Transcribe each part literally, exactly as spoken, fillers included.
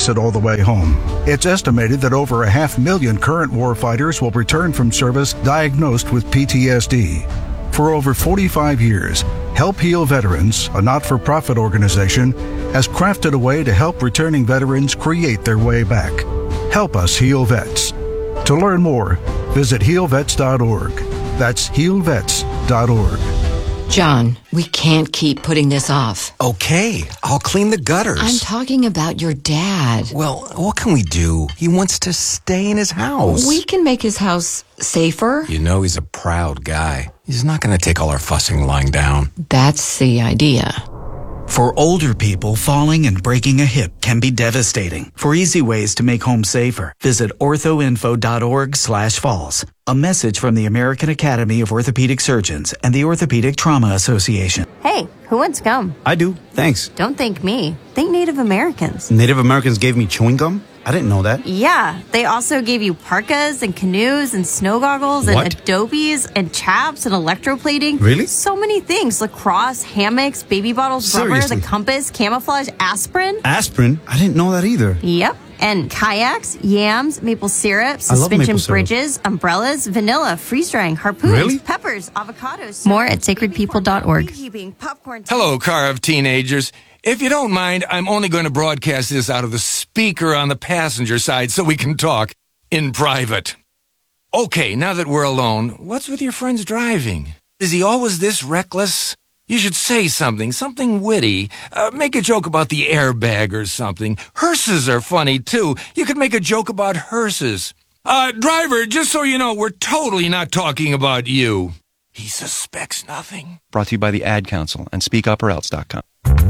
makes it all the way home. It's estimated that over a half million current warfighters will return from service diagnosed with P T S D. For over forty-five years, Help Heal Veterans, a not-for-profit organization, has crafted a way to help returning veterans create their way back. Help us heal vets. To learn more, visit heal vets dot org. That's heal vets dot org. John, we can't keep putting this off. Okay, I'll clean the gutters. I'm talking about your dad. Well, what can we do? He wants to stay in his house. We can make his house safer. You know he's a proud guy. He's not going to take all our fussing lying down. That's the idea. For older people, falling and breaking a hip can be devastating. For easy ways to make home safer, visit orthoinfo dot org slash falls. A message from the American Academy of Orthopedic Surgeons and the Orthopedic Trauma Association. Hey, who wants gum? I do, thanks. Don't thank me. Thank Native Americans. Native Americans gave me chewing gum? I didn't know that. Yeah, they also gave you parkas and canoes and snow goggles and What? adobes and chaps and electroplating. Really? So many things. Lacrosse, hammocks, baby bottles, rubber, Seriously? the compass, camouflage, aspirin. Aspirin? I didn't know that either. Yep. And kayaks, yams, maple syrup, I love suspension maple syrup. bridges, umbrellas, vanilla, freeze-drying, harpoons, Really? peppers, avocados. More at sacred people dot org. Hello, car of teenagers. If you don't mind, I'm only going to broadcast this out of the speaker on the passenger side so we can talk in private. Okay, now that we're alone, what's with your friend's driving? Is he always this reckless? You should say something, something witty. Uh, make a joke about the airbag or something. Hearses are funny, too. You could make a joke about hearses. Uh, driver, just so you know, we're totally not talking about you. He suspects nothing. Brought to you by the Ad Council and speak up or else dot com.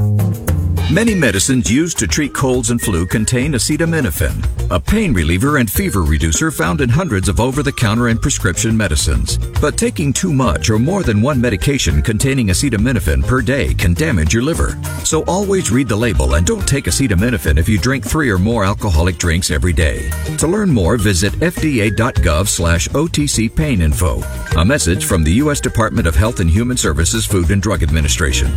Many medicines used to treat colds and flu contain acetaminophen, a pain reliever and fever reducer found in hundreds of over-the-counter and prescription medicines. But taking too much or more than one medication containing acetaminophen per day can damage your liver. So always read the label and don't take acetaminophen if you drink three or more alcoholic drinks every day. To learn more, visit f d a dot gov slash O T C pain info. A message from the U S Department of Health and Human Services Food and Drug Administration.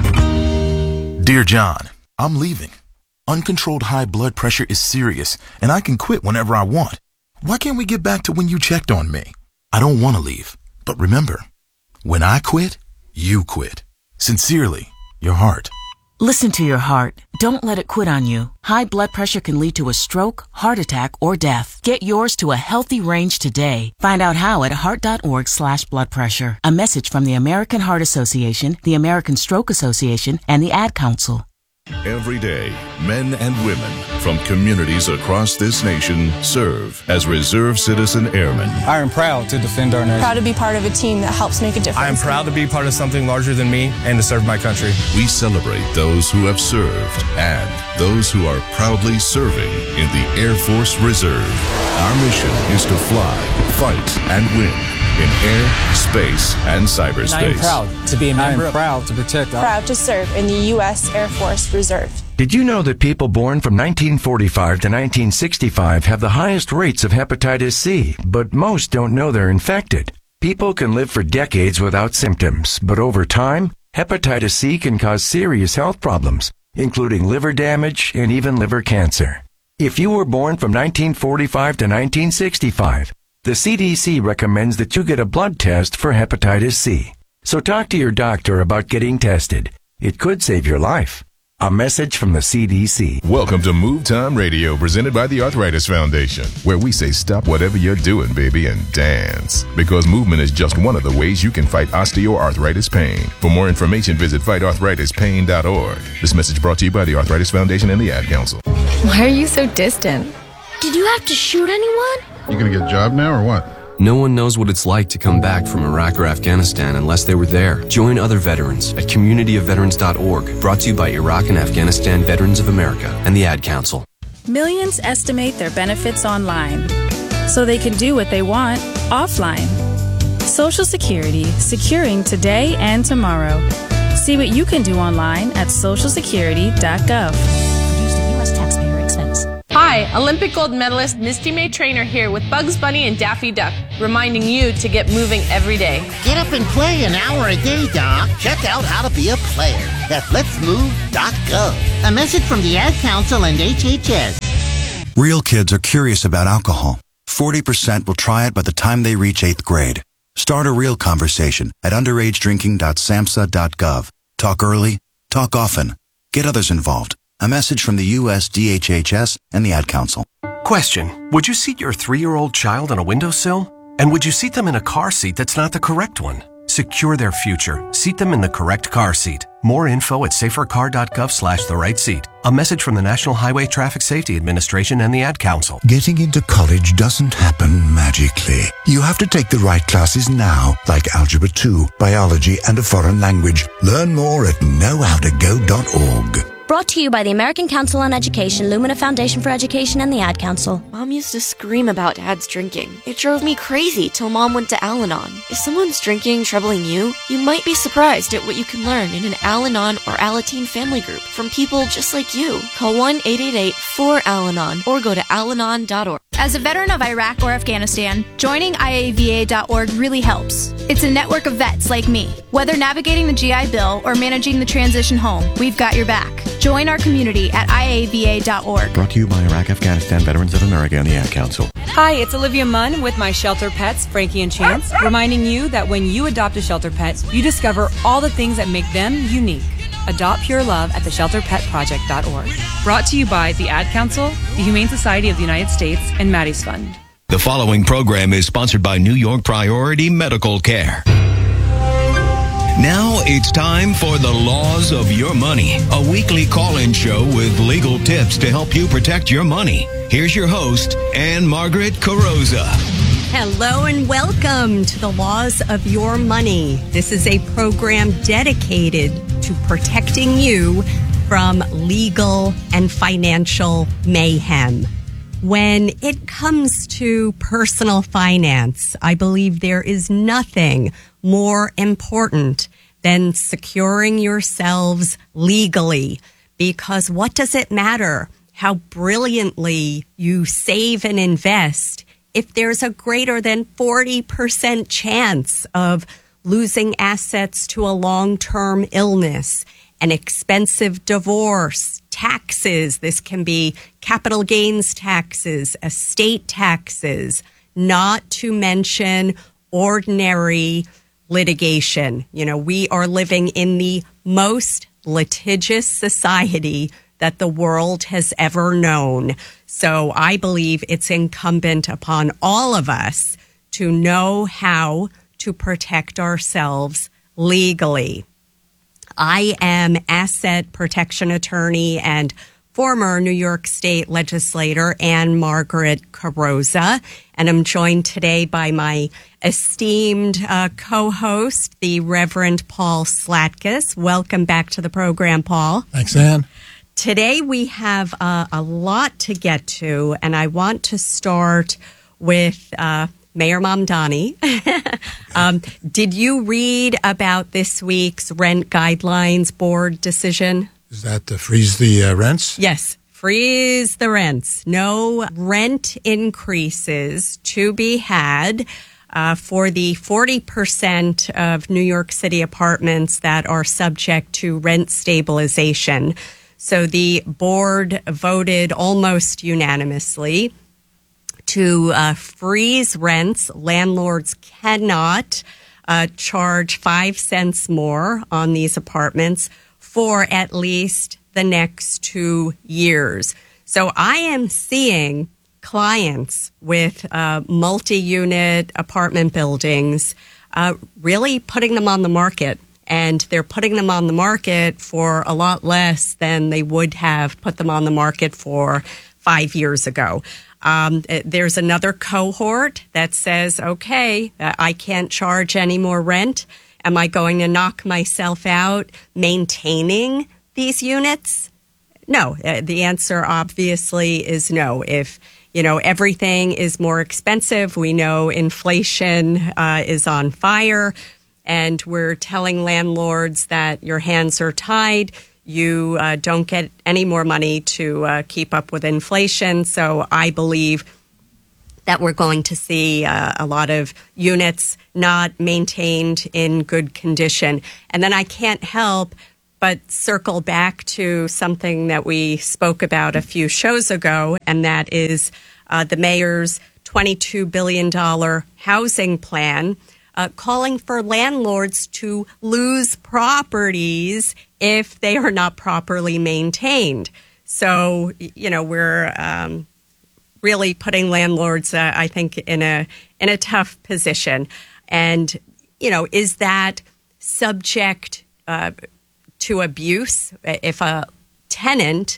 Dear John, I'm leaving. Uncontrolled high blood pressure is serious, and I can quit whenever I want. Why can't we get back to when you checked on me? I don't want to leave, but remember, when I quit, you quit. Sincerely, your heart. Listen to your heart. Don't let it quit on you. High blood pressure can lead to a stroke, heart attack, or death. Get yours to a healthy range today. Find out how at heart dot org slash blood pressure. A message from the American Heart Association, the American Stroke Association, and the Ad Council. Every day, men and women from communities across this nation serve as Reserve Citizen Airmen. I am proud to defend our nation. Proud to be part of a team that helps make a difference. I am proud to be part of something larger than me and to serve my country. We celebrate those who have served and those who are proudly serving in the Air Force Reserve. Our mission is to fly, fight, and win in air, space, and cyberspace. I am proud to be a member. I am proud to protect our... Proud to serve in the U S Air Force Reserve. Did you know that people born from nineteen forty-five to nineteen sixty-five have the highest rates of hepatitis C, but most don't know they're infected? People can live for decades without symptoms, but over time, hepatitis C can cause serious health problems, including liver damage and even liver cancer. If you were born from nineteen forty-five to nineteen sixty-five, the C D C recommends that you get a blood test for hepatitis C. So talk to your doctor about getting tested. It could save your life. A message from the C D C. Welcome to Move Time Radio, presented by the Arthritis Foundation, where we say stop whatever you're doing, baby, and dance. Because movement is just one of the ways you can fight osteoarthritis pain. For more information, visit fight arthritis pain dot org. This message brought to you by the Arthritis Foundation and the Ad Council. Why are you so distant? Did you have to shoot anyone? You gonna get a job now or what? No one knows what it's like to come back from Iraq or Afghanistan unless they were there. Join other veterans at community of veterans dot org. Brought to you by Iraq and Afghanistan Veterans of America and the Ad Council. Millions estimate their benefits online, so they can do what they want offline. Social Security, securing today and tomorrow. See what you can do online at social security dot gov. Produced at U S taxpayer expense. Hi, Olympic gold medalist Misty May Trainer here with Bugs Bunny and Daffy Duck, reminding you to get moving every day. Get up and play an hour a day, Doc. Check out how to be a player at lets move dot gov. A message from the Ad Council and H H S. Real kids are curious about alcohol. forty percent will try it by the time they reach eighth grade. Start a real conversation at underage drinking dot samhsa dot gov. Talk early, talk often. Get others involved. A message from the U S D H H S and the Ad Council. Question. Would you seat your three-year-old child on a windowsill? And would you seat them in a car seat that's not the correct one? Secure their future. Seat them in the correct car seat. More info at safercar.gov slash the right seat. A message from the National Highway Traffic Safety Administration and the Ad Council. Getting into college doesn't happen magically. You have to take the right classes now, like Algebra two, Biology, and a foreign language. Learn more at know how to go dot org. Brought to you by the American Council on Education, Lumina Foundation for Education, and the Ad Council. Mom used to scream about Dad's drinking. It drove me crazy till Mom went to Al-Anon. If someone's drinking troubling you, you might be surprised at what you can learn in an Al-Anon or Alateen family group from people just like you. Call one eight eight eight four Al Anon or go to al anon dot org. As a veteran of Iraq or Afghanistan, joining I A V A dot org really helps. It's a network of vets like me. Whether navigating the G I Bill or managing the transition home, we've got your back. Join our community at I A V A dot org. Brought to you by Iraq Afghanistan Veterans of America and the Ad Council. Hi, it's Olivia Munn with my shelter pets, Frankie and Chance, reminding you that when you adopt a shelter pet, you discover all the things that make them unique. Adopt Pure Love at the shelter pet project dot org. Brought to you by the Ad Council, the Humane Society of the United States, and Maddie's Fund. The following program is sponsored by New York Priority Medical Care. Now it's time for The Laws of Your Money, a weekly call-in show with legal tips to help you protect your money. Here's your host, Ann Margaret Carrozza. Hello and welcome to The Laws of Your Money. This is a program dedicated to protecting you from legal and financial mayhem. When it comes to personal finance, I believe there is nothing more important than securing yourselves legally. Because what does it matter how brilliantly you save and invest if there's a greater than forty percent chance of losing assets to a long-term illness, an expensive divorce, taxes? This can be capital gains taxes, estate taxes, not to mention ordinary litigation. You know, we are living in the most litigious society that the world has ever known. So I believe it's incumbent upon all of us to know how to protect ourselves legally. I am asset protection attorney and former New York State legislator Ann Margaret Carrozza, and I'm joined today by my esteemed uh, co-host, the Reverend Paul Slatkus. Welcome back to the program, Paul. Thanks, Ann. Today we have uh, a lot to get to, and I want to start with uh, Mayor Mamdani. um, did you read about this week's Rent Guidelines Board decision? Is that to freeze the uh, rents? Yes, freeze the rents. No rent increases to be had uh, for the forty percent of New York City apartments that are subject to rent stabilization. So the board voted almost unanimously to uh, freeze rents. Landlords cannot uh, charge five cents more on these apartments for at least the next two years. So I am seeing clients with uh, multi-unit apartment buildings uh, really putting them on the market. And they're putting them on the market for a lot less than they would have put them on the market for five years ago. Um, there's another cohort that says, okay, I can't charge any more rent. Am I going to knock myself out maintaining these units? No. The answer obviously is no. If, you know, everything is more expensive, we know inflation uh, is on fire, and we're telling landlords that your hands are tied. You uh, don't get any more money to uh, keep up with inflation. So I believe that we're going to see uh, a lot of units not maintained in good condition. And then I can't help but circle back to something that we spoke about a few shows ago, and that is uh, the mayor's twenty-two billion dollars housing plan, uh, calling for landlords to lose properties if they are not properly maintained. So, you know, we're um, really putting landlords, uh, I think, in a in a tough position. And, you know, is that subject uh, to abuse? If a tenant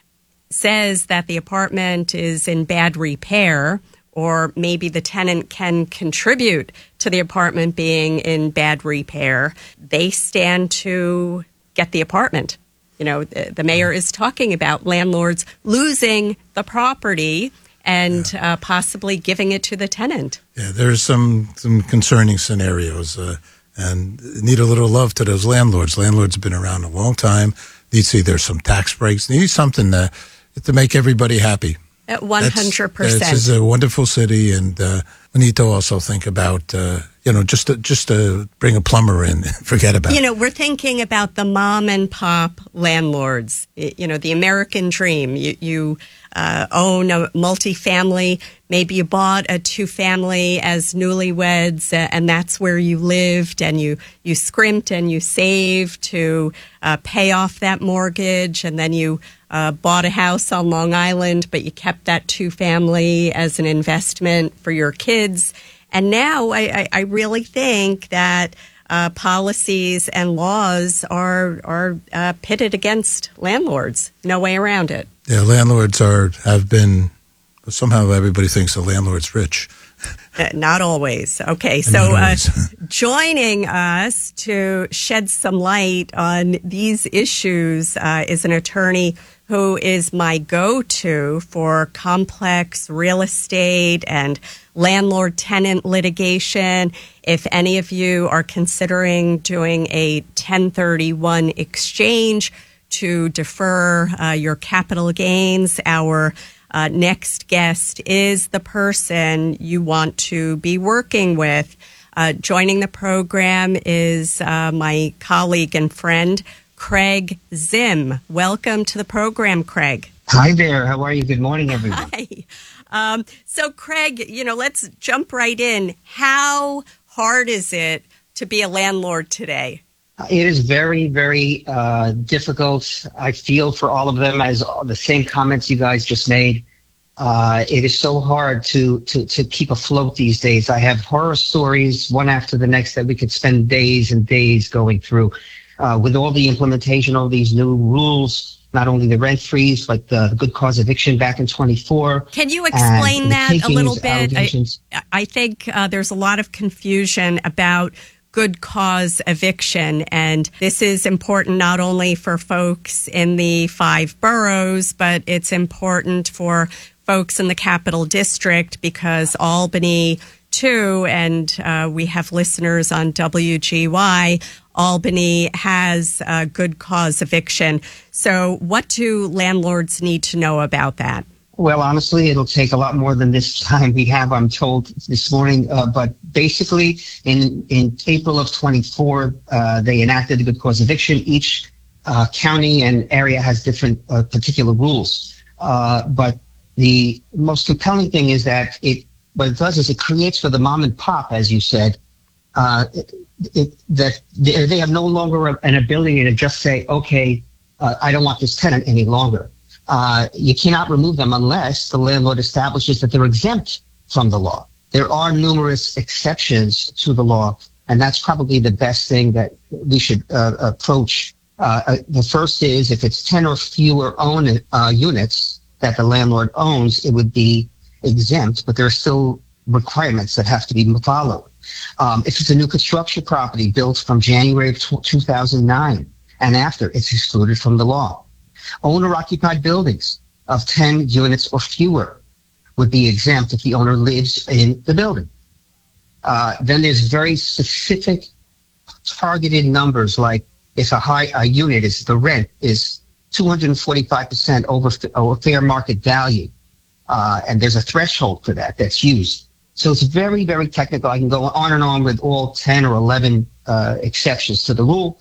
says that the apartment is in bad repair, or maybe the tenant can contribute to the apartment being in bad repair, they stand to get the apartment. You know, the, the mayor is talking about landlords losing the property and yeah. uh, possibly giving it to the tenant. Yeah, there's some, some concerning scenarios uh, and need a little love to those landlords. Landlords have been around a long time. Need to see there's some tax breaks. They need something to, to make everybody happy. At one hundred percent. This is a wonderful city, and uh, we need to also think about, uh, you know, just to, just to bring a plumber in. Forget about it. You know, we're thinking about the mom and pop landlords, you know, the American dream. You, you uh, own a multifamily. Maybe you bought a two-family as newlyweds, uh, and that's where you lived, and you, you scrimped and you saved to uh, pay off that mortgage, and then you Uh, bought a house on Long Island, but you kept that two-family as an investment for your kids. And now I, I, I really think that uh, policies and laws are are uh, pitted against landlords. No way around it. Yeah, landlords are have been, somehow everybody thinks the landlord's rich. Uh, not always. Okay, so uh, joining us to shed some light on these issues uh, is an attorney who is my go-to for complex real estate and landlord-tenant litigation. If any of you are considering doing a ten thirty-one exchange to defer uh, your capital gains, our Uh, next guest is the person you want to be working with. Uh, joining the program is uh, my colleague and friend, Craig Zim. Welcome to the program, Craig. Hi there. How are you? Good morning, everyone. Hi. Um, so, Craig, you know, let's jump right in. How hard is it to be a landlord today? It is very, very uh, difficult. I feel for all of them, as the same comments you guys just made. Uh, it is so hard to, to, to keep afloat these days. I have horror stories, one after the next, that we could spend days and days going through. Uh, with all the implementation of these new rules, not only the rent freeze, but the good cause eviction back in twenty-four. Can you explain that a little bit? I, I think uh, there's a lot of confusion about good cause eviction. And this is important not only for folks in the five boroughs, but it's important for folks in the Capital District because Albany, too, and uh, we have listeners on W G Y, Albany has uh, good cause eviction. So what do landlords need to know about that? Well, honestly, it'll take a lot more than this time we have, I'm told, this morning. Uh, but basically, in, in April of twenty-four, uh, they enacted the good cause eviction. Each uh, county and area has different uh, particular rules. Uh, but the most compelling thing is that it, what it does is it creates for the mom and pop, as you said, uh, it, it, that they, they have no longer an ability to just say, okay, uh, I don't want this tenant any longer. Uh, you cannot remove them unless the landlord establishes that they're exempt from the law. There are numerous exceptions to the law, and that's probably the best thing that we should uh, approach. Uh, uh, the first is if it's ten or fewer own uh, units that the landlord owns, it would be exempt, but there are still requirements that have to be followed. Um, if it's a new construction property built from January of two thousand nine and after, it's excluded from the law. Owner-occupied buildings of ten units or fewer would be exempt if the owner lives in the building. Uh, then there's very specific targeted numbers, like if a high a unit is the rent is two hundred forty-five percent over, over fair market value, uh, and there's a threshold for that that's used. So it's very, very technical. I can go on and on with all ten or eleven uh, exceptions to the rule.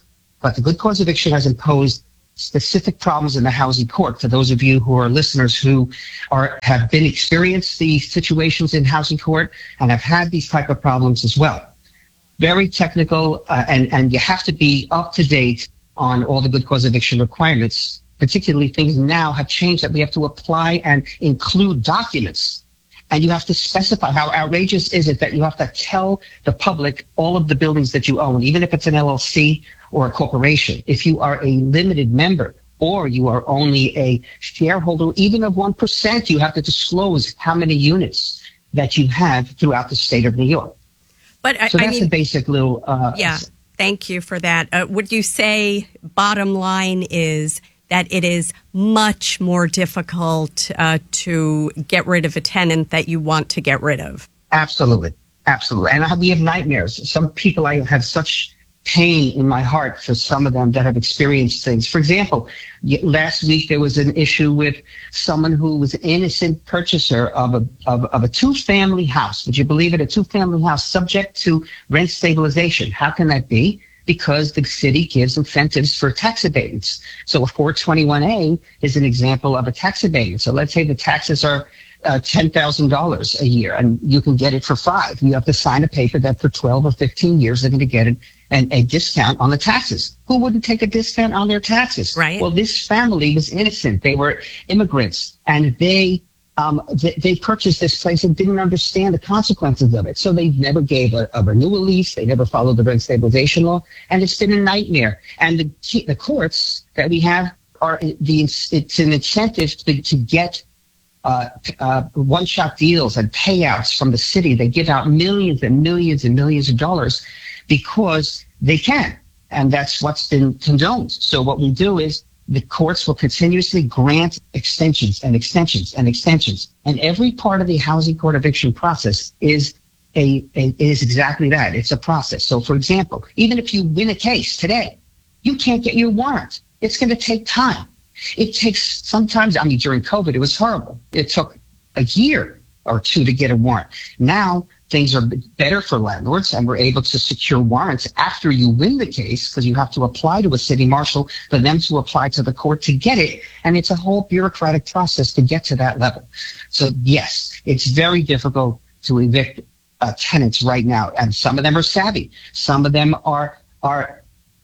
But the good cause eviction has imposed specific problems in the housing court. For those of you who are listeners who are have been experienced these situations in housing court and have had these type of problems as well. Very technical, uh, and, and you have to be up to date on all the good cause eviction requirements. Particularly, things now have changed that we have to apply and include documents. And you have to specify. How outrageous is it that you have to tell the public all of the buildings that you own, even if it's an L L C or a corporation. If you are a limited member or you are only a shareholder, even of one percent, you have to disclose how many units that you have throughout the state of New York. But I, so that's I mean, a basic little... Uh, yeah, thank you for that. Uh, would you say bottom line is that it is much more difficult uh, to get rid of a tenant that you want to get rid of? Absolutely. Absolutely. And I, we have nightmares. Some people, I have such pain in my heart for some of them that have experienced things. For example, last week there was an issue with someone who was an innocent purchaser of a of, of a two-family house. Would you believe it? A two-family house subject to rent stabilization. How can that be? Because the city gives incentives for tax abatements. So a four twenty-one A is an example of a tax abatement. So let's say the taxes are uh, ten thousand dollars a year and you can get it for five. You have to sign a paper that for twelve or fifteen years they're going to get it and a discount on the taxes. Who wouldn't take a discount on their taxes? Right. Well, this family was innocent. They were immigrants and they Um, they, they purchased this place and didn't understand the consequences of it. So they never gave a, a renewal lease. They never followed the rent stabilization law. And it's been a nightmare. And the, the courts that we have are the, it's an incentive to, to get uh, uh, one-shot deals and payouts from the city. They give out millions and millions and millions of dollars because they can. And that's what's been condoned. So what we do is the courts will continuously grant extensions and extensions and extensions. And every part of the housing court eviction process is a, a is exactly that. It's a process. So, for example, even if you win a case today, you can't get your warrant. It's going to take time. It takes sometimes, I mean, during COVID, it was horrible. It took a year or two to get a warrant. Now, things are better for landlords, and we're able to secure warrants after you win the case because you have to apply to a city marshal for them to apply to the court to get it. And it's a whole bureaucratic process to get to that level. So, yes, it's very difficult to evict uh, tenants right now. And some of them are savvy. Some of them are are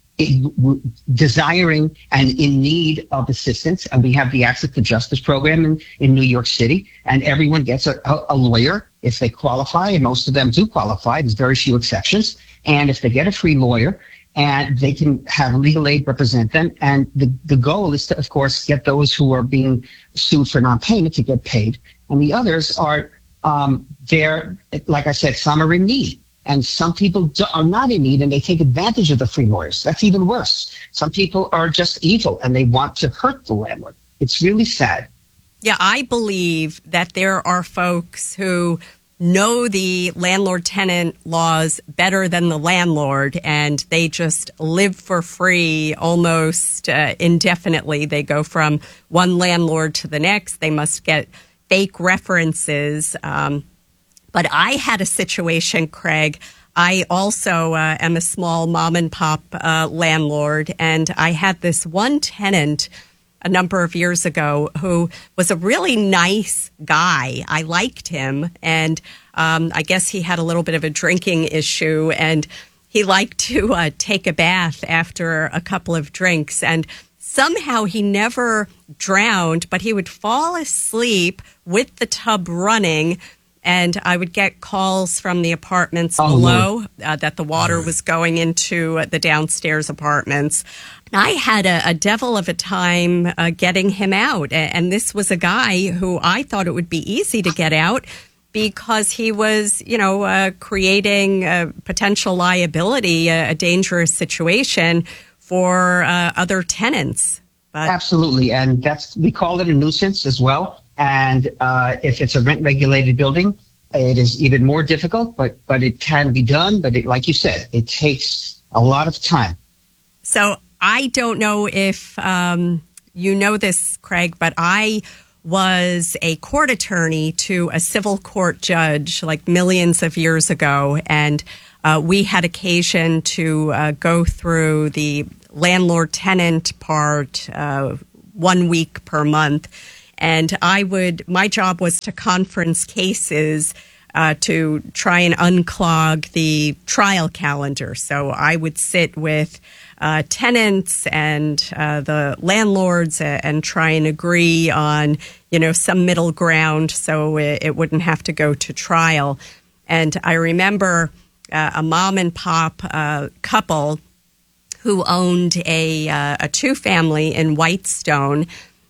desiring and in need of assistance. And we have the Access to Justice program in, in New York City. And everyone gets a, a, a lawyer if they qualify, and most of them do qualify. There's very few exceptions. And if they get a free lawyer, and they can have legal aid represent them. And the, the goal is to, of course, get those who are being sued for non-payment to get paid. And the others are, um, they're, like I said, some are in need. And some people do, are not in need, and they take advantage of the free lawyers. That's even worse. Some people are just evil, and they want to hurt the landlord. It's really sad. Yeah, I believe that there are folks who know the landlord-tenant laws better than the landlord, and they just live for free almost uh, indefinitely. They go from one landlord to the next. They must get fake references. Um, but I had a situation, Craig. I also uh, am a small mom-and-pop uh, landlord, and I had this one tenant a number of years ago who was a really nice guy. I liked him, and um, I guess he had a little bit of a drinking issue, and he liked to uh, take a bath after a couple of drinks, and somehow he never drowned, but he would fall asleep with the tub running, and I would get calls from the apartments oh, below uh, that the water was going into uh, the downstairs apartments. And I had a, a devil of a time uh, getting him out. And this was a guy who I thought it would be easy to get out because he was, you know, uh, creating a potential liability, a, a dangerous situation for uh, other tenants. But absolutely. And that's, we call it a nuisance as well. And uh, if it's a rent-regulated building, it is even more difficult, but but it can be done. But it, like you said, it takes a lot of time. So I don't know if um, you know this, Craig, but I was a court attorney to a civil court judge like millions of years ago. And uh, we had occasion to uh, go through the landlord-tenant part, uh, one week per month. And I would, my job was to conference cases uh, to try and unclog the trial calendar. So I would sit with uh, tenants and uh, the landlords and, and try and agree on, you know, some middle ground so it, it wouldn't have to go to trial. And I remember uh, a mom and pop uh, couple who owned a, uh, a two-family in Whitestone,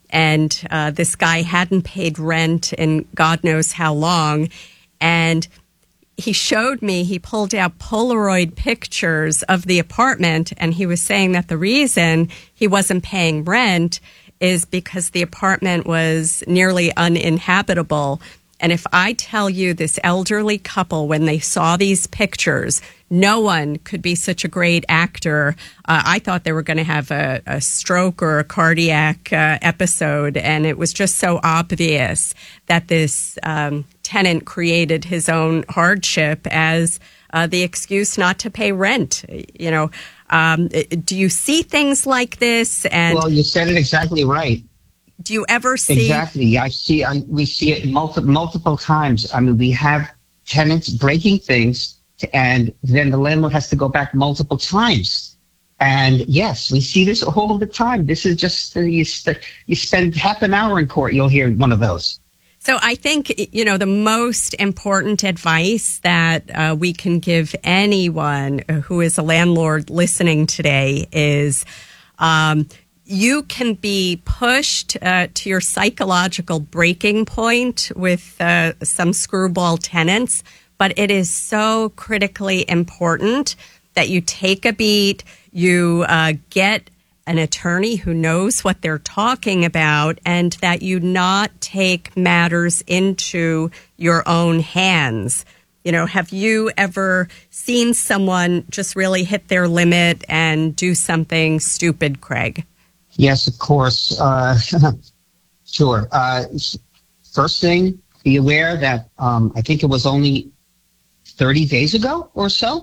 and uh, this guy hadn't paid rent in God knows how long. And he showed me, he pulled out Polaroid pictures of the apartment, and he was saying that the reason he wasn't paying rent is because the apartment was nearly uninhabitable. And if I tell you, this elderly couple, when they saw these pictures, no one could be such a great actor. Uh, I thought they were going to have a, a stroke or a cardiac uh, episode. And it was just so obvious that this um, tenant created his own hardship as uh, the excuse not to pay rent. You know, um, do you see things like this? And well, you said it exactly right. Do you ever see? Exactly. I see. I, we see it multiple multiple times. I mean, we have tenants breaking things, and then the landlord has to go back multiple times. And yes, we see this all the time. This is just uh, you. St- you spend half an hour in court, you'll hear one of those. So I think, you know, the most important advice that uh, we can give anyone who is a landlord listening today is. Um, You can be pushed uh, to your psychological breaking point with uh, some screwball tenants, but it is so critically important that you take a beat, you uh, get an attorney who knows what they're talking about, and that you not take matters into your own hands. You know, have you ever seen someone just really hit their limit and do something stupid, Craig? Yes, of course. Uh, sure. Uh, first thing, be aware that um, I think it was only thirty days ago or so,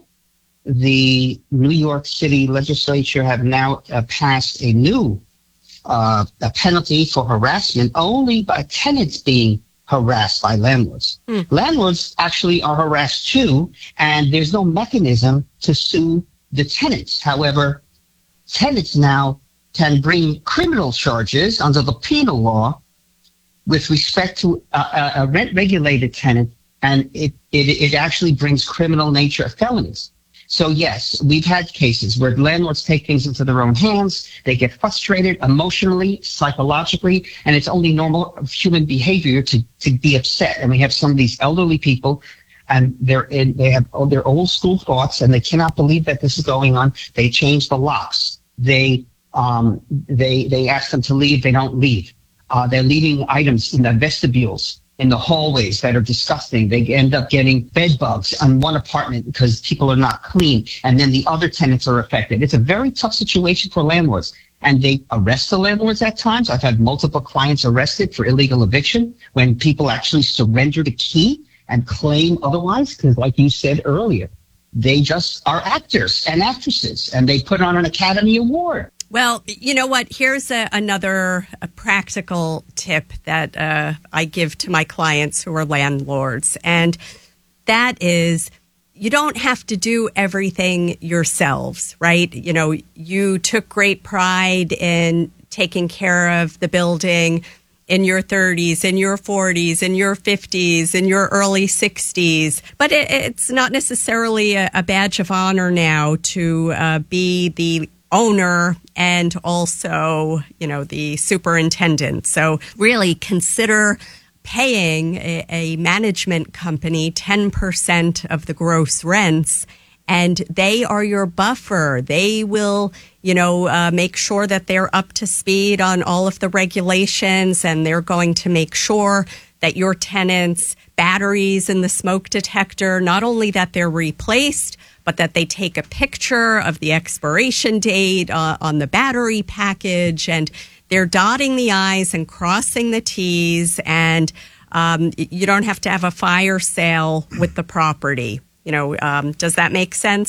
the New York City legislature have now uh, passed a new uh, a penalty for harassment only by tenants being harassed by landlords. Mm. Landlords actually are harassed too, and there's no mechanism to sue the tenants. However, tenants now can bring criminal charges under the penal law with respect to a, a rent-regulated tenant, and it, it, it actually brings criminal nature felonies. So yes, we've had cases where landlords take things into their own hands, they get frustrated emotionally, psychologically, and it's only normal human behavior to, to be upset. And we have some of these elderly people, and they're in, they have their old school thoughts, and they cannot believe that this is going on. They change the locks. They Um, they they ask them to leave. They don't leave. Uh, they're leaving items in the vestibules, in the hallways that are disgusting. They end up getting bed bugs on one apartment because people are not clean, and then the other tenants are affected. It's a very tough situation for landlords, and they arrest the landlords at times. I've had multiple clients arrested for illegal eviction when people actually surrender the key and claim otherwise, because like you said earlier, they just are actors and actresses, and they put on an Academy Award. Well, you know what? Here's a, another a practical tip that uh, I give to my clients who are landlords. And that is, you don't have to do everything yourselves, right? You know, you took great pride in taking care of the building in your thirties, in your forties, in your fifties, in your early sixties. But it, it's not necessarily a, a badge of honor now to uh, be the owner and also, you know, the superintendent. So really consider paying a, a management company ten percent of the gross rents, and they are your buffer. They will, you know, uh, make sure that they're up to speed on all of the regulations, and they're going to make sure that your tenants' batteries in the smoke detector, not only that they're replaced, but that they take a picture of the expiration date uh, on the battery package, and they're dotting the I's and crossing the T's, and um, you don't have to have a fire sale with the property. You know, um, does that make sense?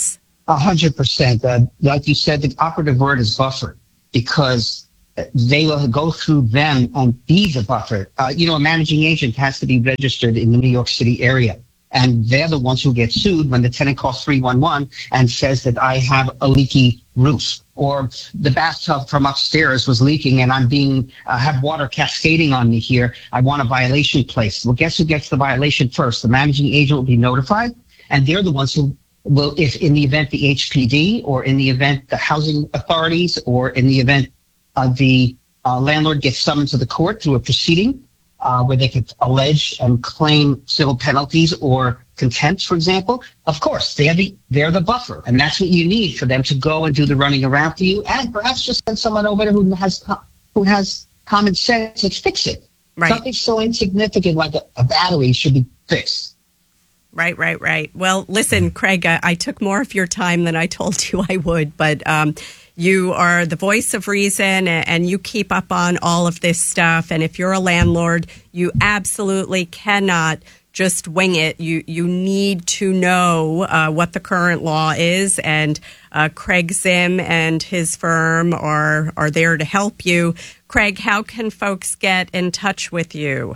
A hundred percent. Uh, like you said, the operative word is buffer, because they will go through them and be the buffer. Uh, you know, a managing agent has to be registered in the New York City area, and they're the ones who get sued when the tenant calls three one one and says that I have a leaky roof, or the bathtub from upstairs was leaking and I'm being uh, have water cascading on me here. I want a violation placed. Well, guess who gets the violation first? The managing agent will be notified, and they're the ones who will, if in the event the H P D, or in the event the housing authorities, or in the event uh, the uh, landlord gets summoned to the court through a proceeding uh, where they could allege and claim civil penalties or contempt, for example, of course, they're the, they're the buffer. And that's what you need for them to go and do the running around for you, and perhaps just send someone over there who has, who has common sense and fix it. Right. Something so insignificant like a, a battery should be fixed. Right, right, right. Well, listen, Craig, I, I took more of your time than I told you I would, but um, you are the voice of reason, and you keep up on all of this stuff. And if you're a landlord, you absolutely cannot just wing it. You you need to know uh, what the current law is, and uh, Craig Zim and his firm are are there to help you. Craig, how can folks get in touch with you?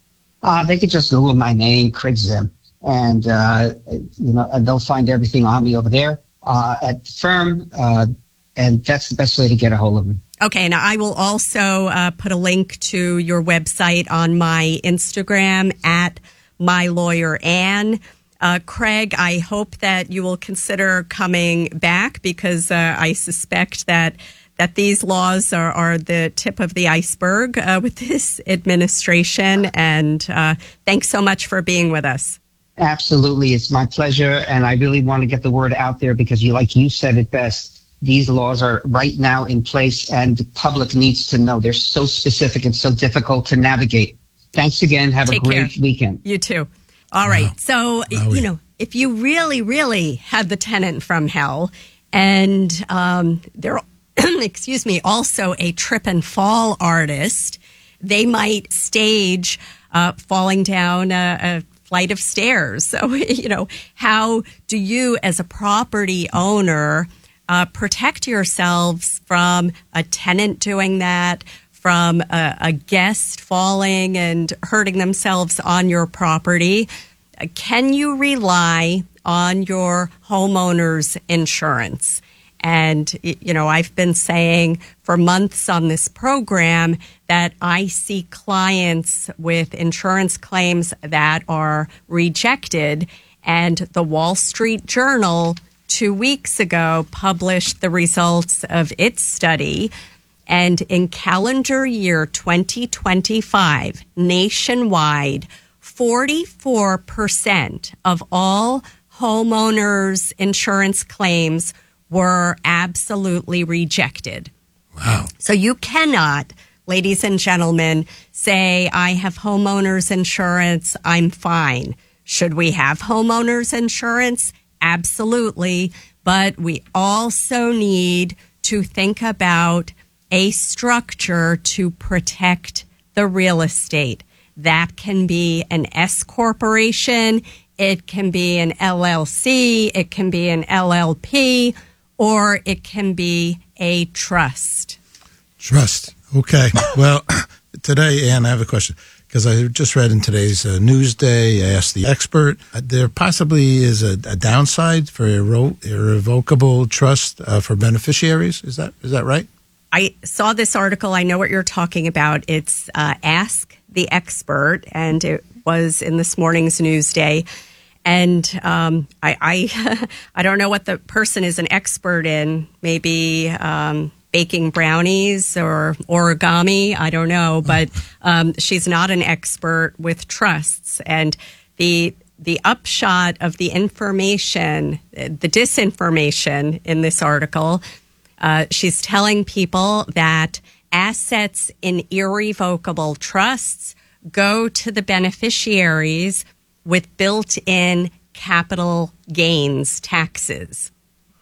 Uh, they could just Google my name, Craig Zim. And, uh, you know, and they'll find everything on me over there uh, at the firm. Uh, and that's the best way to get a hold of me. Okay. Now, I will also uh, put a link to your website on my Instagram at my lawyer Ann. Uh, Craig, I hope that you will consider coming back, because uh, I suspect that that these laws are, are the tip of the iceberg uh, with this administration. And uh, thanks so much for being with us. Absolutely. It's my pleasure. And I really want to get the word out there, because you, like you said it best, these laws are right now in place and the public needs to know. They're so specific and so difficult to navigate. Thanks again. Have Take a great care. weekend. You too. All right. Wow. So, wow. you know, if you really, really have the tenant from hell, and um, they're, excuse me, also a trip and fall artist, they might stage uh, falling down a, a flight of stairs. So, you know, how do you as a property owner uh, protect yourselves from a tenant doing that, from a, a guest falling and hurting themselves on your property? Uh, can you rely on your homeowner's insurance? And, you know, I've been saying for months on this program that I see clients with insurance claims that are rejected. And the Wall Street Journal two weeks ago published the results of its study. And in calendar year twenty twenty-five, nationwide, forty-four percent of all homeowners' insurance claims were absolutely rejected. Wow. So you cannot, ladies and gentlemen, say, I have homeowners insurance, I'm fine. Should we have homeowners insurance? Absolutely. But we also need to think about a structure to protect the real estate. That can be an S corporation, it can be an L L C, it can be an L L P, or it can be a trust. Trust. Okay. Well, today, Ann, I have a question, because I just read in today's uh, Newsday, I asked the expert, uh, there possibly is a, a downside for irre- irrevocable trust uh, for beneficiaries. Is that is that right? I saw this article. I know what you're talking about. It's uh, Ask the Expert, and it was in this morning's Newsday. And um, I, I, I don't know what the person is an expert in. Maybe um, baking brownies or origami. I don't know, but um, she's not an expert with trusts. And the the upshot of the information, the disinformation in this article, uh, she's telling people that assets in irrevocable trusts go to the beneficiaries with built-in capital gains taxes.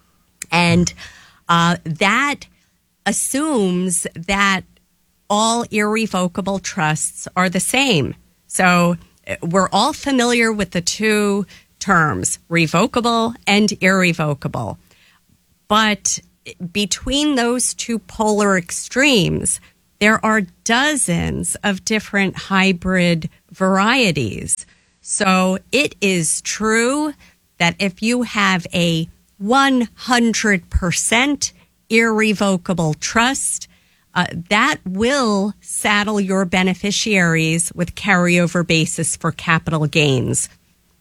And uh, that assumes that all irrevocable trusts are the same. So we're all familiar with the two terms, revocable and irrevocable. But between those two polar extremes, there are dozens of different hybrid varieties. So it is true that if you have a one hundred percent irrevocable trust, uh, that will saddle your beneficiaries with carryover basis for capital gains.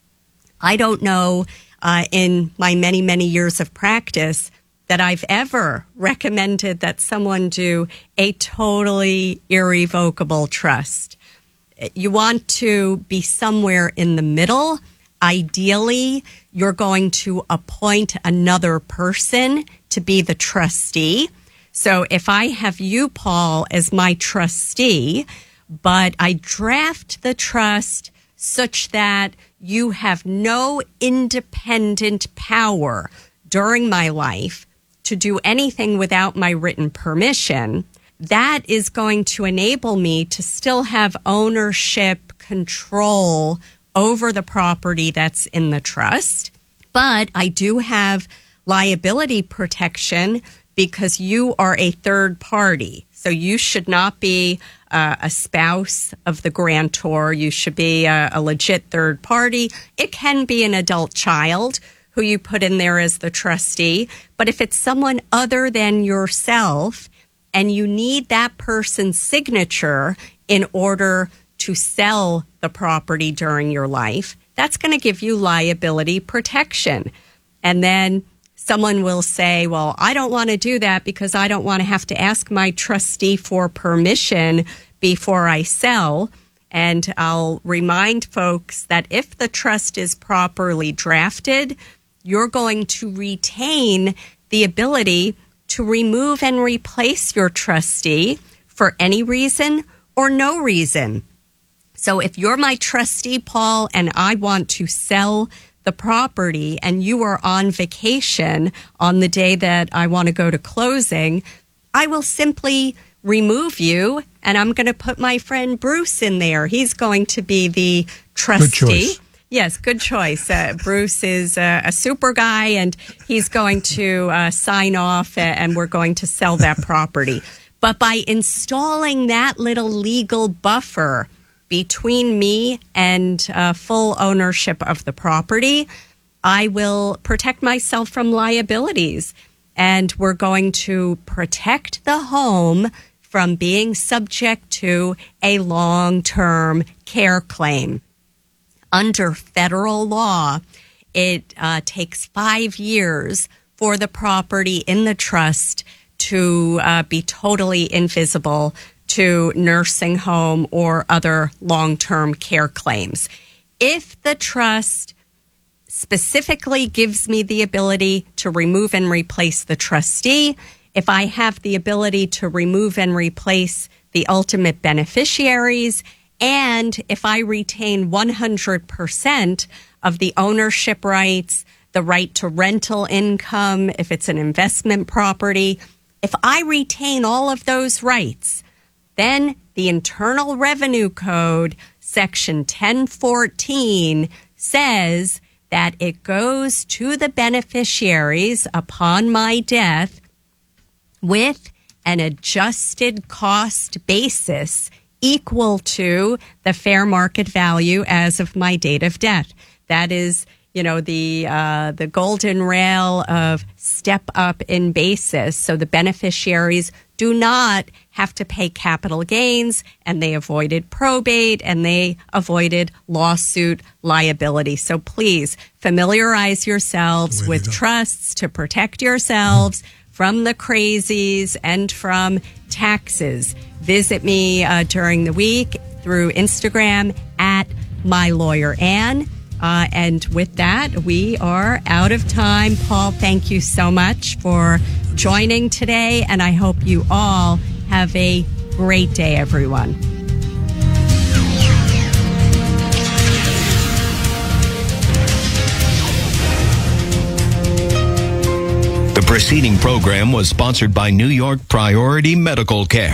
I don't know uh, in my many, many years of practice that I've ever recommended that someone do a totally irrevocable trust. You want to be somewhere in the middle. Ideally, you're going to appoint another person to be the trustee. So if I have you, Paul, as my trustee, but I draft the trust such that you have no independent power during my life to do anything without my written permission, that is going to enable me to still have ownership control over the property that's in the trust. But I do have liability protection because you are a third party. So you should not be uh, a spouse of the grantor. You should be a, a legit third party. It can be an adult child who you put in there as the trustee. But if it's someone other than yourself and you need that person's signature in order to sell the property during your life, that's going to give you liability protection. And then someone will say, well, I don't want to do that because I don't want to have to ask my trustee for permission before I sell. And I'll remind folks that if the trust is properly drafted, you're going to retain the ability to remove and replace your trustee for any reason or no reason. So if you're my trustee, Paul, and I want to sell the property and you are on vacation on the day that I want to go to closing, I will simply remove you and I'm going to put my friend Bruce in there. He's going to be the trustee. Good choice. Yes, good choice. Uh, Bruce is uh, a super guy, and he's going to uh, sign off, uh, and we're going to sell that property. But by installing that little legal buffer between me and uh, full ownership of the property, I will protect myself from liabilities. And we're going to protect the home from being subject to a long-term care claim. Under federal law, it uh, takes five years for the property in the trust to uh, be totally invisible to nursing home or other long-term care claims. If the trust specifically gives me the ability to remove and replace the trustee, if I have the ability to remove and replace the ultimate beneficiaries, and if I retain one hundred percent of the ownership rights, the right to rental income, if it's an investment property, if I retain all of those rights, then the Internal Revenue Code, Section ten fourteen, says that it goes to the beneficiaries upon my death with an adjusted cost basis equal to the fair market value as of my date of death. That is, you know, the uh, the golden rail of step up in basis. So the beneficiaries do not have to pay capital gains, and they avoided probate, and they avoided lawsuit liability. So please familiarize yourselves with trusts to protect yourselves from the crazies and from taxes. Visit me uh, during the week through Instagram at MyLawyerAnn. Uh, and with that, we are out of time. Paul, thank you so much for joining today, and I hope you all have a great day, everyone. The preceding program was sponsored by New York Priority Medical Care.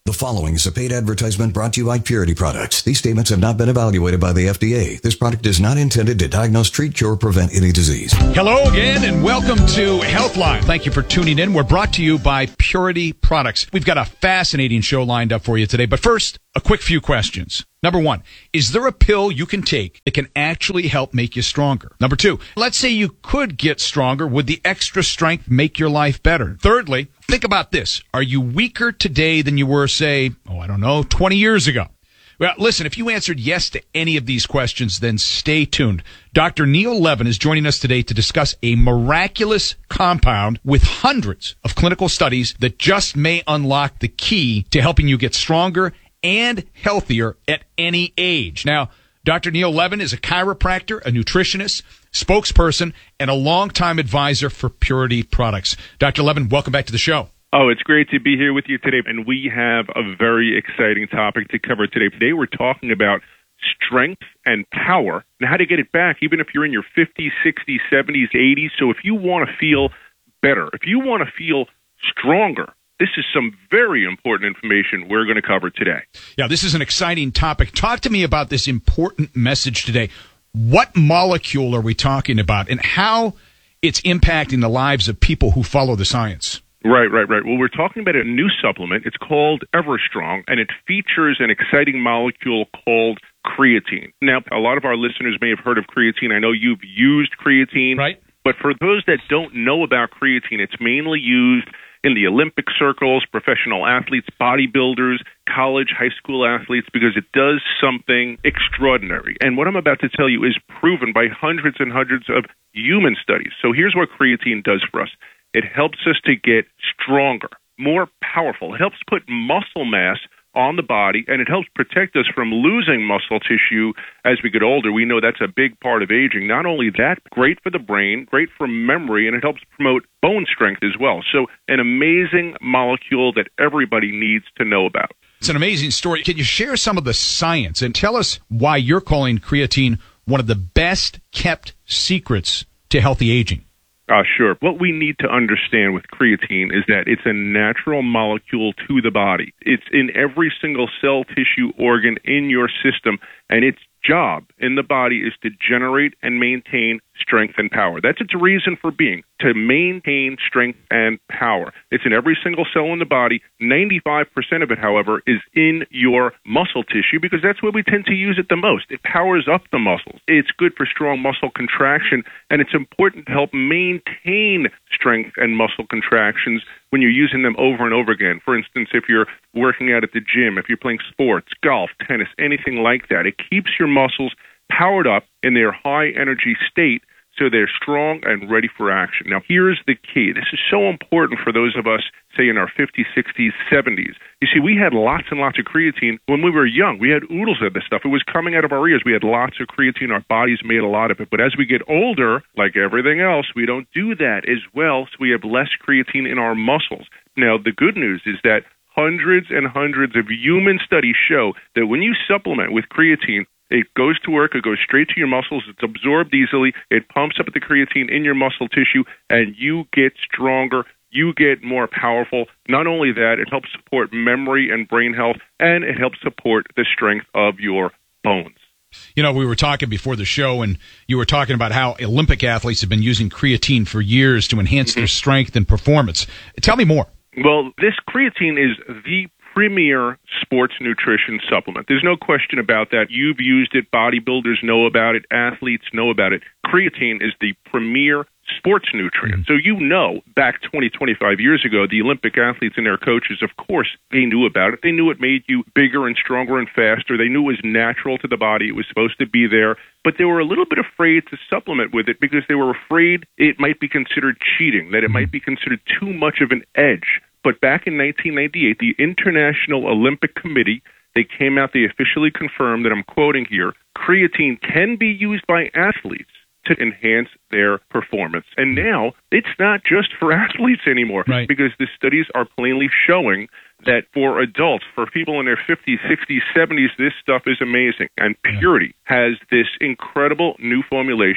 The following is a paid advertisement brought to you by Purity Products. These statements have not been evaluated by the F D A. This product is not intended to diagnose, treat, cure, or prevent any disease. Hello again, and welcome to Healthline. Thank you for tuning in. We're brought to you by Purity Products. We've got a fascinating show lined up for you today. But first, a quick few questions. Number one, is there a pill you can take that can actually help make you stronger? Number two, let's say you could get stronger. Would the extra strength make your life better? Thirdly, think about this. Are you weaker today than you were, say, oh, I don't know, twenty years ago? Well, listen, if you answered yes to any of these questions, then stay tuned. Doctor Neil Levin is joining us today to discuss a miraculous compound with hundreds of clinical studies that just may unlock the key to helping you get stronger and healthier at any age. Now, Doctor Neil Levin is a chiropractor, a nutritionist, spokesperson, and a longtime advisor for Purity Products. Doctor Levin, welcome back to the show. Oh, it's great to be here with you today, and we have a very exciting topic to cover today. Today we're talking about strength and power and how to get it back, even if you're in your fifties, sixties, seventies, eighties. So if you want to feel better, if you want to feel stronger, this is some very important information we're going to cover today. Yeah, this is an exciting topic. Talk to me about this important message today. What molecule are we talking about, and how it's impacting the lives of people who follow the science? Right, right, right. Well, we're talking about a new supplement. It's called EverStrong, and it features an exciting molecule called creatine. Now, a lot of our listeners may have heard of creatine. I know you've used creatine. Right. But for those that don't know about creatine, it's mainly used in the Olympic circles, professional athletes, bodybuilders, college, high school athletes, because it does something extraordinary. And what I'm about to tell you is proven by hundreds and hundreds of human studies. So here's what creatine does for us. It helps us to get stronger, more powerful. It helps put muscle mass on the body, and it helps protect us from losing muscle tissue as we get older. We know that's a big part of aging. Not only that, great for the brain, great for memory, and it helps promote bone strength as well. So an amazing molecule that everybody needs to know about. It's an amazing story. Can you share some of the science and tell us why you're calling creatine one of the best kept secrets to healthy aging? Uh, sure. What we need to understand with creatine is that it's a natural molecule to the body. It's in every single cell, tissue, organ in your system, and its job in the body is to generate and maintain strength and power. That's its reason for being, to maintain strength and power. It's in every single cell in the body. ninety-five percent of it, however, is in your muscle tissue because that's where we tend to use it the most. It powers up the muscles. It's good for strong muscle contraction, and it's important to help maintain strength and muscle contractions when you're using them over and over again. For instance, if you're working out at the gym, if you're playing sports, golf, tennis, anything like that, it keeps your muscles powered up in their high energy state so they're strong and ready for action. Now, here's the key. This is so important for those of us, say, in our fifties, sixties, seventies. You see, we had lots and lots of creatine when we were young. We had oodles of this stuff. It was coming out of our ears. We had lots of creatine. Our bodies made a lot of it. But as we get older, like everything else, we don't do that as well, so we have less creatine in our muscles. Now, the good news is that hundreds and hundreds of human studies show that when you supplement with creatine, it goes to work, it goes straight to your muscles, it's absorbed easily, it pumps up the creatine in your muscle tissue, and you get stronger, you get more powerful. Not only that, it helps support memory and brain health, and it helps support the strength of your bones. You know, we were talking before the show, and you were talking about how Olympic athletes have been using creatine for years to enhance mm-hmm. their strength and performance. Tell me more. Well, this creatine is the premier sports nutrition supplement. There's no question about that. You've used it. Bodybuilders know about it. Athletes know about it. Creatine is the premier sports nutrient. So you know, back twenty, twenty-five years ago, the Olympic athletes and their coaches, of course, they knew about it. They knew it made you bigger and stronger and faster. They knew it was natural to the body. It was supposed to be there. But they were a little bit afraid to supplement with it because they were afraid it might be considered cheating, that it might be considered too much of an edge. But back in nineteen ninety-eight, the International Olympic Committee, they came out, they officially confirmed that, I'm quoting here, creatine can be used by athletes to enhance their performance. And now it's not just for athletes anymore, right, because the studies are plainly showing that for adults, for people in their fifties, sixties, seventies, this stuff is amazing. And Purity has this incredible new formulation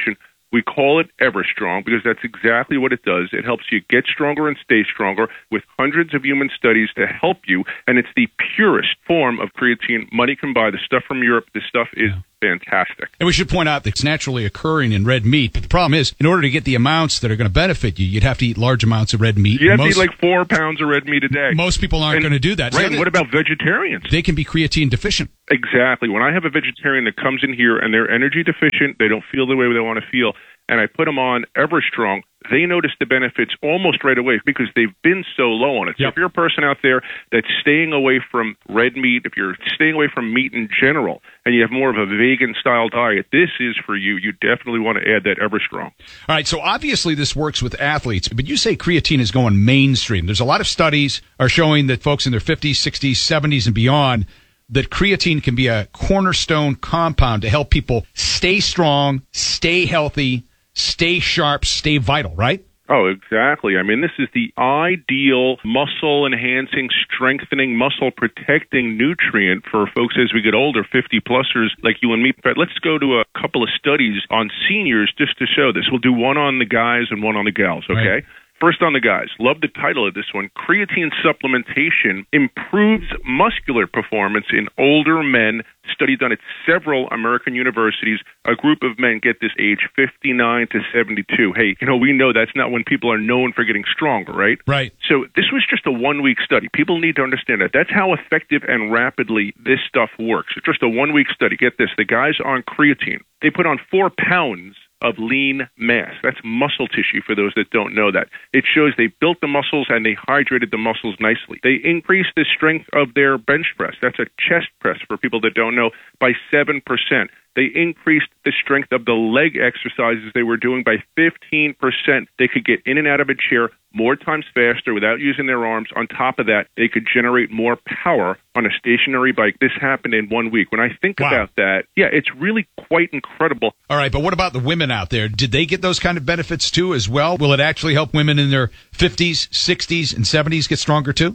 We call it EverStrong because that's exactly what it does. It helps you get stronger and stay stronger with hundreds of human studies to help you, and it's the purest form of creatine money can buy. The stuff from Europe, this stuff is fantastic. And we should point out that it's naturally occurring in red meat. But the problem is, in order to get the amounts that are going to benefit you, you'd have to eat large amounts of red meat. You have most, to eat like four pounds of red meat a day. Most people aren't and, going to do that. Right, So and what about vegetarians? They can be creatine deficient. Exactly. When I have a vegetarian that comes in here and they're energy deficient, they don't feel the way they want to feel, and I put them on EverStrong, they notice the benefits almost right away because they've been so low on it. So Yep. if you're a person out there that's staying away from red meat, if you're staying away from meat in general, and you have more of a vegan-style diet, this is for you. You definitely want to add that EverStrong. All right, so obviously this works with athletes, but you say creatine is going mainstream. There's a lot of studies are showing that folks in their fifties, sixties, seventies, and beyond, that creatine can be a cornerstone compound to help people stay strong, stay healthy, stay sharp, stay vital, right? Oh, exactly. I mean, this is the ideal muscle-enhancing, strengthening, muscle-protecting nutrient for folks as we get older, fifty-plussers like you and me. But let's go to a couple of studies on seniors just to show this. We'll do one on the guys and one on the gals, okay? Right. First on the guys. Love the title of this one. Creatine supplementation improves muscular performance in older men. Study done at several American universities. A group of men, get this, age fifty-nine to seventy-two. Hey, you know, we know that's not when people are known for getting stronger, right? Right. So this was just a one-week study. People need to understand that. That's how effective and rapidly this stuff works. It's just a one-week study. Get this. The guys on creatine, they put on four pounds of lean mass. That's muscle tissue for those that don't know that. It shows they built the muscles and they hydrated the muscles nicely. They increased the strength of their bench press. That's a chest press for people that don't know, by seven percent. They increased the strength of the leg exercises they were doing by fifteen percent. They could get in and out of a chair more times faster without using their arms. On top of that, they could generate more power on a stationary bike. This happened in one week. When I think Wow. about that, yeah, it's really quite incredible. All right, but what about the women out there? Did they get those kind of benefits too as well? Will it actually help women in their fifties, sixties, and seventies get stronger too?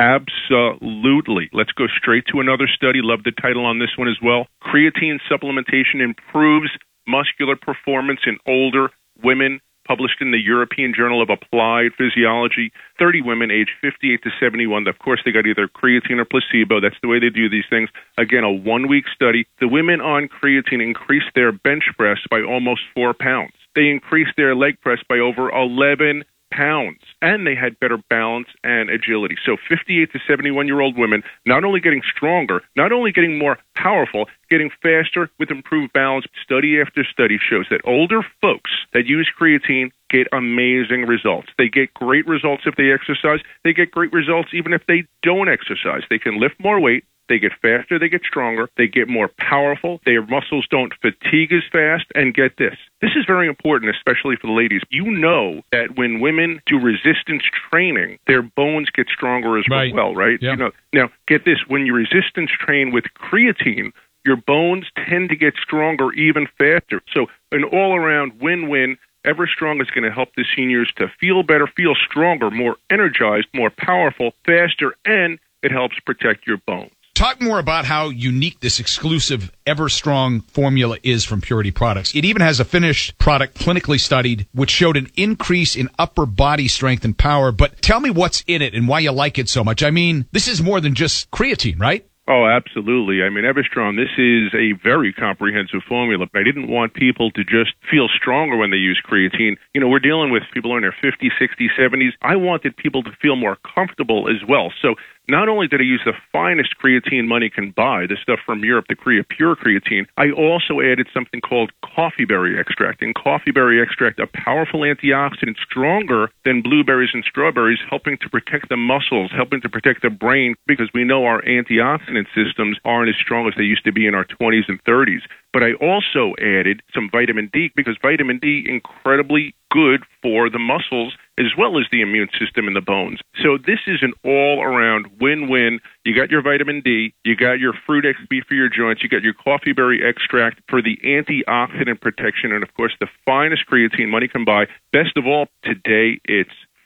Absolutely. Let's go straight to another study. Love the title on this one as well. Creatine supplementation improves muscular performance in older women, published in the European Journal of Applied Physiology. thirty women aged fifty-eight to seventy-one. Of course, they got either creatine or placebo. That's the way they do these things. Again, a one-week study. The women on creatine increased their bench press by almost four pounds. They increased their leg press by over eleven pounds, and they had better balance and agility. So fifty-eight to seventy-one-year-old women not only getting stronger, not only getting more powerful, getting faster with improved balance. Study after study shows that older folks that use creatine get amazing results. They get great results if they exercise. They get great results even if they don't exercise. They can lift more weight. They get faster, they get stronger, they get more powerful, their muscles don't fatigue as fast, and get this. This is very important, especially for the ladies. You know that when women do resistance training, their bones get stronger as Right. well, right? Yeah. You know, now, get this. When you resistance train with creatine, your bones tend to get stronger even faster. So an all-around win-win. EverStrong is going to help the seniors to feel better, feel stronger, more energized, more powerful, faster, and it helps protect your bones. Talk more about how unique this exclusive EverStrong formula is from Purity Products. It even has a finished product clinically studied, which showed an increase in upper body strength and power. But tell me what's in it and why you like it so much. I mean, this is more than just creatine, right? Oh, absolutely. I mean, EverStrong, this is a very comprehensive formula. I didn't want people to just feel stronger when they use creatine. You know, we're dealing with people in their fifties, sixties, seventies. I wanted people to feel more comfortable as well. So not only did I use the finest creatine money can buy, the stuff from Europe, the Crea Pure creatine, I also added something called coffee berry extract. And coffee berry extract, a powerful antioxidant, stronger than blueberries and strawberries, helping to protect the muscles, helping to protect the brain, because we know our antioxidant systems aren't as strong as they used to be in our twenties and thirties. But I also added some vitamin D, because vitamin D incredibly good for the muscles as well as the immune system and the bones. So this is an all-around win-win. You got your vitamin D, you got your fruit X B for your joints, you got your coffee berry extract for the antioxidant protection, and of course the finest creatine money can buy. Best of all, today it's free.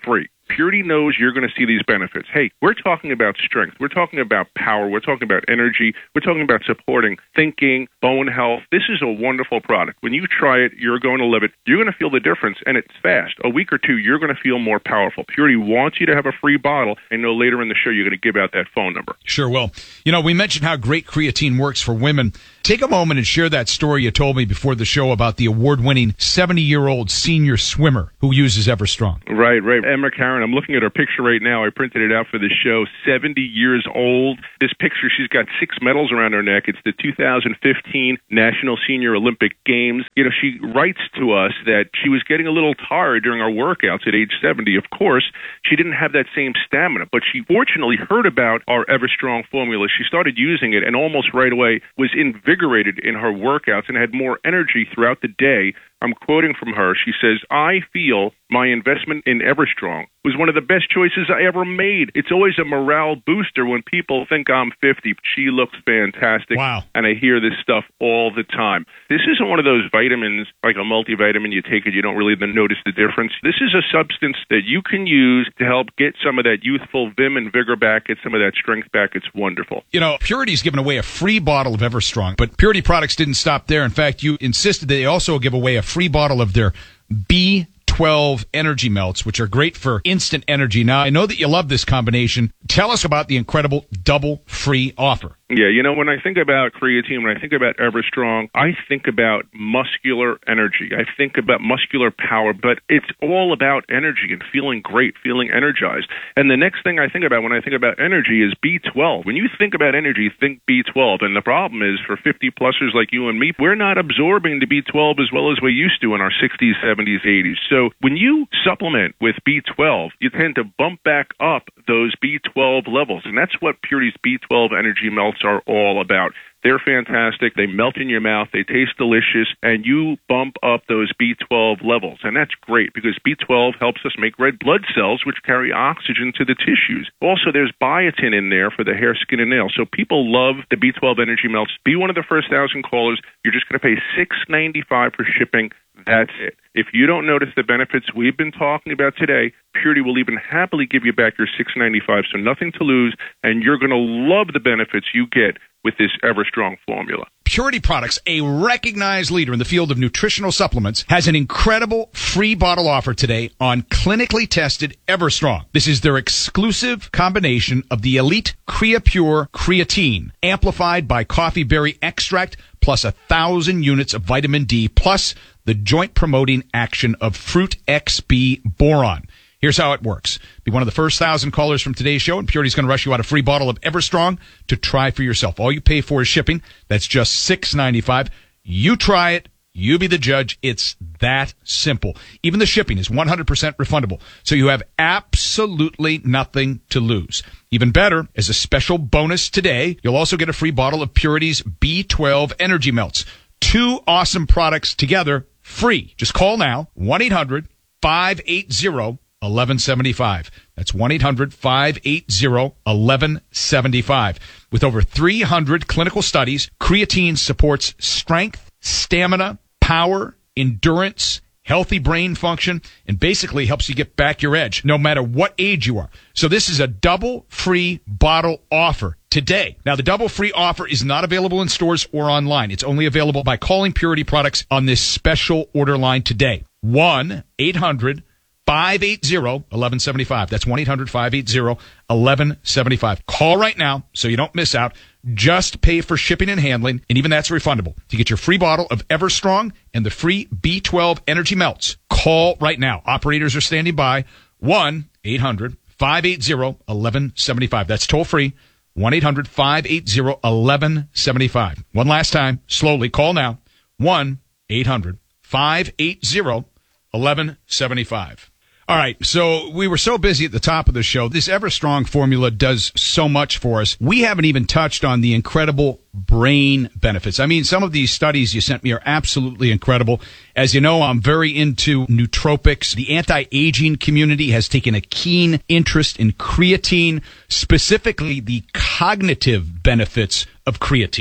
Purity knows you're going to see these benefits. Hey, we're talking about strength. We're talking about power. We're talking about energy. We're talking about supporting thinking, bone health. This is a wonderful product. When you try it, you're going to love it. You're going to feel the difference, and it's fast. A week or two, you're going to feel more powerful. Purity wants you to have a free bottle. I know later in the show you're going to give out that phone number. Sure will. You know, we mentioned how great creatine works for women. Take a moment and share that story you told me before the show about the award-winning seventy-year-old senior swimmer who uses Everstrong. Right, right. Emma Karen, I'm looking at her picture right now. I printed it out for the show. seventy years old. This picture, she's got six medals around her neck. It's the two thousand fifteen National Senior Olympic Games. You know, she writes to us that she was getting a little tired during her workouts at age seventy. Of course, she didn't have that same stamina, but she fortunately heard about our Everstrong formula. She started using it and almost right away was invigorated in her workouts and had more energy throughout the day. I'm quoting from her. She says, I feel my investment in Everstrong was one of the best choices I ever made. It's always a morale booster when people think I'm fifty. She looks fantastic. Wow. And I hear this stuff all the time. This isn't one of those vitamins, like a multivitamin. You take it, you don't really notice the difference. This is a substance that you can use to help get some of that youthful vim and vigor back, get some of that strength back. It's wonderful. You know, Purity's given away a free bottle of Everstrong, but Purity products didn't stop there. In fact, you insisted they also give away a free bottle of their B twelve energy melts, which are great for instant energy. Now, I know that you love this combination. Tell us about the incredible double free offer. Yeah, you know, when I think about creatine, when I think about Everstrong, I think about muscular energy. I think about muscular power, but it's all about energy and feeling great, feeling energized. And the next thing I think about when I think about energy is B twelve. When you think about energy, think B twelve. And the problem is for fifty-plussers like you and me, we're not absorbing the B twelve as well as we used to in our sixties, seventies, eighties. So when you supplement with B twelve, you tend to bump back up those B twelve levels. And that's what Purity's B twelve energy melts are all about. They're fantastic. They melt in your mouth. They taste delicious, and you bump up those B twelve levels. And that's great because B twelve helps us make red blood cells, which carry oxygen to the tissues. Also, there's biotin in there for the hair, skin, and nails. So people love the B twelve energy melts. Be one of the first thousand callers. You're just going to pay six ninety-five for shipping. That's it. If you don't notice the benefits we've been talking about today, Purity will even happily give you back your six ninety-five, so nothing to lose, and you're going to love the benefits you get with this Everstrong formula. Purity Products, a recognized leader in the field of nutritional supplements, has an incredible free bottle offer today on clinically tested Everstrong. This is their exclusive combination of the elite CreaPure creatine, amplified by coffee berry extract, plus a thousand units of vitamin D, plus the joint-promoting action of Fruit X B boron. Here's how it works. Be one of the first thousand callers from today's show, and Purity's going to rush you out a free bottle of Everstrong to try for yourself. All you pay for is shipping. That's just six ninety-five. You try it. You be the judge. It's that simple. Even the shipping is one hundred percent refundable, so you have absolutely nothing to lose. Even better, as a special bonus today, you'll also get a free bottle of Purity's B twelve Energy Melts. Two awesome products together, free. Just call now, one eight hundred five eight zero eleven seventy-five. That's one eight hundred five eight zero eleven seventy-five. With over three hundred clinical studies, creatine supports strength, stamina, power, endurance, healthy brain function, and basically helps you get back your edge, no matter what age you are. So this is a double free bottle offer today. Now, the double free offer is not available in stores or online. It's only available by calling Purity Products on this special order line today. one eight hundred five eight zero eleven seventy-five. That's one eight hundred five eight zero eleven seventy-five. Call right now so you don't miss out. Just pay for shipping and handling, and even that's refundable. To get your free bottle of Everstrong and the free B twelve Energy Melts, call right now. Operators are standing by. one eight hundred five eight zero eleven seventy-five. That's toll free. one eight hundred five eight zero eleven seventy-five. One last time, slowly, call now. one eight hundred five eight zero eleven seventy-five. All right, so we were so busy at the top of the show. This Everstrong formula does so much for us. We haven't even touched on the incredible brain benefits. I mean, some of these studies you sent me are absolutely incredible. As you know, I'm very into nootropics. The anti-aging community has taken a keen interest in creatine, specifically the cognitive benefits of creatine.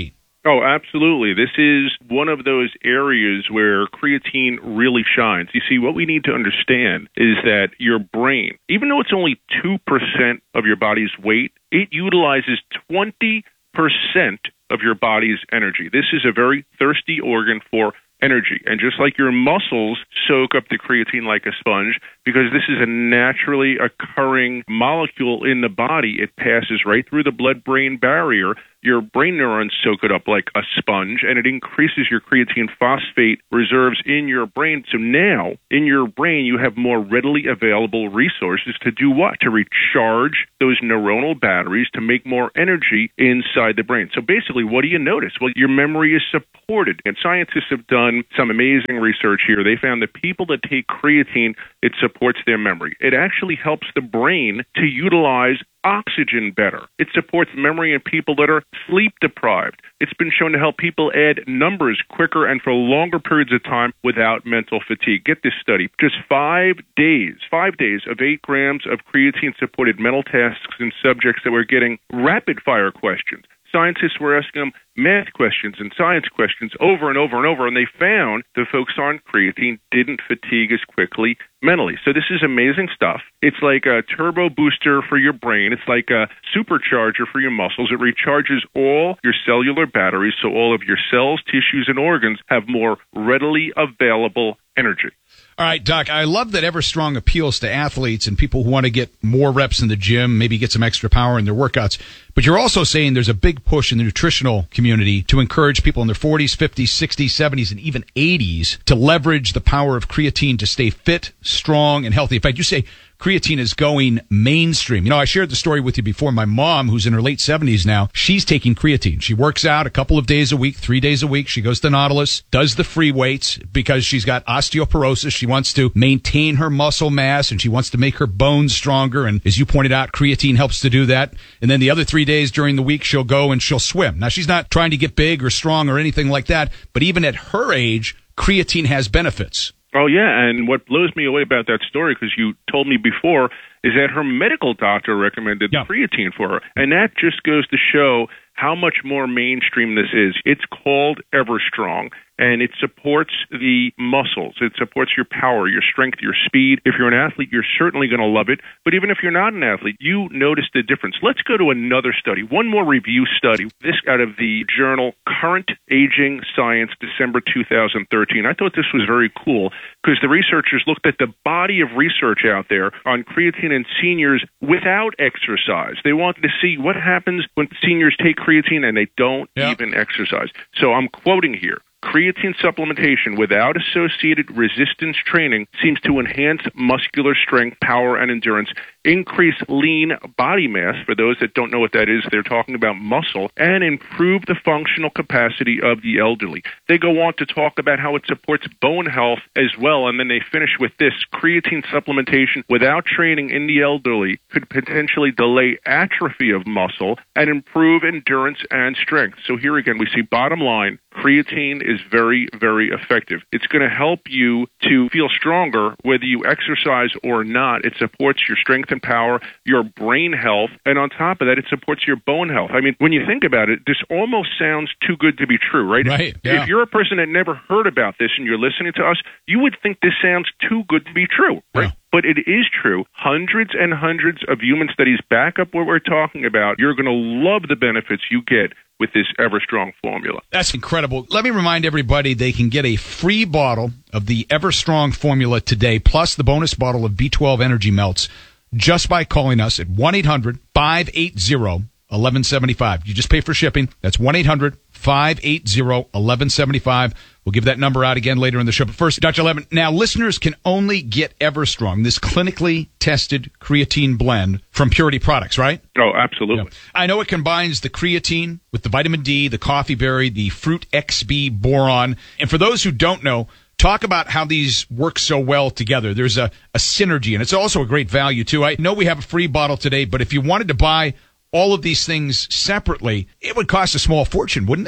Oh, absolutely. This is one of those areas where creatine really shines. You see, what we need to understand is that your brain, even though it's only two percent of your body's weight, it utilizes twenty percent of your body's energy. This is a very thirsty organ for energy. And just like your muscles soak up the creatine like a sponge, because this is a naturally occurring molecule in the body, it passes right through the blood-brain barrier. Your brain neurons soak it up like a sponge, and it increases your creatine phosphate reserves in your brain. So now, in your brain, you have more readily available resources to do what? To recharge those neuronal batteries to make more energy inside the brain. So basically, what do you notice? Well, your memory is supported, and scientists have done some amazing research here. They found that people that take creatine, it supports their memory. It actually helps the brain to utilize oxygen better. It supports memory in people that are sleep deprived. It's been shown to help people add numbers quicker and for longer periods of time without mental fatigue. Get this study. Just five days, five days of eight grams of creatine supported mental tasks in subjects that were getting rapid fire questions. Scientists were asking them math questions and science questions over and over and over, and they found the folks on creatine didn't fatigue as quickly mentally. So this is amazing stuff. It's like a turbo booster for your brain. It's like a supercharger for your muscles. It recharges all your cellular batteries so all of your cells, tissues, and organs have more readily available energy. All right, Doc, I love that Everstrong appeals to athletes and people who want to get more reps in the gym, maybe get some extra power in their workouts. But you're also saying there's a big push in the nutritional community to encourage people in their forties, fifties, sixties, seventies, and even eighties to leverage the power of creatine to stay fit, strong, and healthy. In fact, you say creatine is going mainstream. You know, I shared the story with you before. My mom, who's in her late seventies now, she's taking creatine. She works out a couple of days a week, three days a week. She goes to Nautilus, does the free weights because she's got osteoporosis. She wants to maintain her muscle mass and she wants to make her bones stronger. And as you pointed out, creatine helps to do that. And then the other three days during the week, she'll go and she'll swim. Now, she's not trying to get big or strong or anything like that, but even at her age, creatine has benefits. Oh, yeah, and what blows me away about that story, because you told me before, is that her medical doctor recommended yeah. creatine for her. And that just goes to show how much more mainstream this is. It's called Everstrong, and it supports the muscles. It supports your power, your strength, your speed. If you're an athlete, you're certainly going to love it. But even if you're not an athlete, you notice the difference. Let's go to another study, one more review study. This out of the journal Current Aging Science, December two thousand thirteen. I thought this was very cool because the researchers looked at the body of research out there on creatine in seniors without exercise. They wanted to see what happens when seniors take creatine and they don't yep. even exercise. So I'm quoting here. Creatine supplementation without associated resistance training seems to enhance muscular strength, power, and endurance, increase lean body mass. For those that don't know what that is, they're talking about muscle, and improve the functional capacity of the elderly. They go on to talk about how it supports bone health as well, and then they finish with this. Creatine supplementation without training in the elderly could potentially delay atrophy of muscle and improve endurance and strength. So here again, we see bottom line, creatine is very, very effective. It's going to help you to feel stronger whether you exercise or not. It supports your strength and power, your brain health, and on top of that, it supports your bone health. I mean, when you think about it, this almost sounds too good to be true, right? Right. Yeah. If you're a person that never heard about this and you're listening to us, you would think this sounds too good to be true, right? Yeah. But it is true. Hundreds and hundreds of human studies back up what we're talking about. You're going to love the benefits you get with this Everstrong formula. That's incredible. Let me remind everybody they can get a free bottle of the Everstrong formula today, plus the bonus bottle of B twelve Energy Melts, just by calling us at one eight hundred five eight zero one one seven five. You just pay for shipping. That's one eight hundred five eight zero one one seven five. We'll give that number out again later in the show. But first, Doctor Levin, now listeners can only get Everstrong, this clinically tested creatine blend from Purity Products, right? Oh, absolutely. Yeah. I know it combines the creatine with the vitamin D, the coffee berry, the fruit X B boron. And for those who don't know, talk about how these work so well together. There's a, a synergy, and it's also a great value, too. I know we have a free bottle today, but if you wanted to buy all of these things separately, it would cost a small fortune, wouldn't it?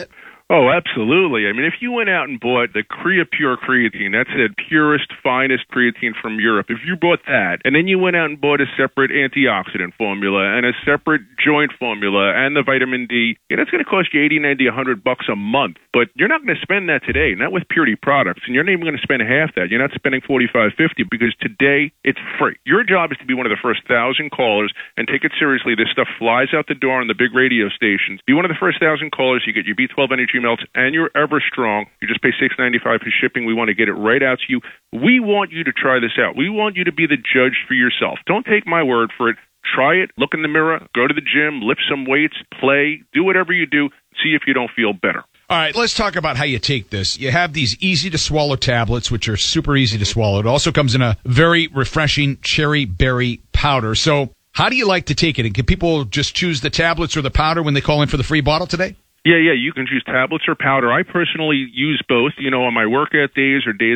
Oh, absolutely. I mean, if you went out and bought the CreaPure creatine, that's the purest, finest creatine from Europe, if you bought that, and then you went out and bought a separate antioxidant formula and a separate joint formula and the vitamin D, yeah, that's going to cost you eighty, ninety, one hundred bucks a month. But you're not going to spend that today, not with Purity products, and you're not even going to spend half that. You're not spending forty-five, fifty because today it's free. Your job is to be one of the first thousand callers and take it seriously. This stuff flies out the door on the big radio stations. Be one of the first thousand callers. You get your B twelve Energy Melts and your Ever Strong. You just pay six ninety-five for shipping. We want to get it right out to you. We want you to try this out. We want you to be the judge for yourself. Don't take my word for it. Try it. Look in the mirror. Go to the gym. Lift some weights. Play. Do whatever you do. See if you don't feel better. All right, let's talk about how you take this. You have these easy-to-swallow tablets, which are super easy to swallow. It also comes in a very refreshing cherry berry powder. So how do you like to take it? And can people just choose the tablets or the powder when they call in for the free bottle today? Yeah, yeah, you can choose tablets or powder. I personally use both, you know, on my workout days or days